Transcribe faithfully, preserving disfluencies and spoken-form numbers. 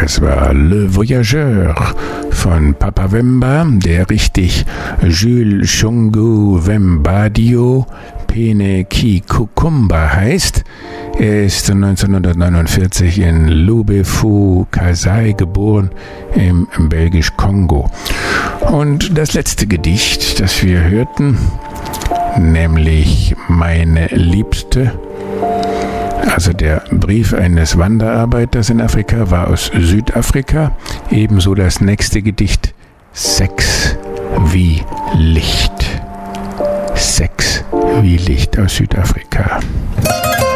Das war Le Voyageur von Papa Wemba, der richtig Jules Shungu Wembadio Pene Ki Kukumba heißt. Er ist neunzehnhundertneunundvierzig in Lubefou, Kasai geboren, im Belgisch-Kongo. Und das letzte Gedicht, das wir hörten, nämlich Meine Liebste, also der Brief eines Wanderarbeiters in Afrika, war aus Südafrika. Ebenso das nächste Gedicht, Sex wie Licht. Sex wie Licht aus Südafrika.